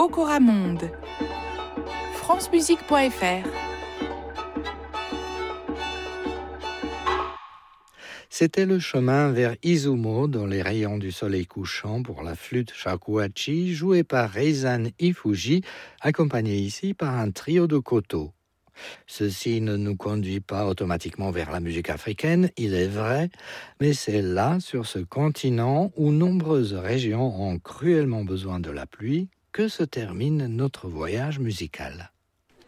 Okoramonde. francemusique.fr. C'était le chemin vers Izumo dans les rayons du soleil couchant pour la flûte shakuhachi jouée par Reizan Ifuji, accompagnée ici par un trio de koto. Ceci ne nous conduit pas automatiquement vers la musique africaine, il est vrai, mais c'est là, sur ce continent où nombreuses régions ont cruellement besoin de la pluie, que se termine notre voyage musical.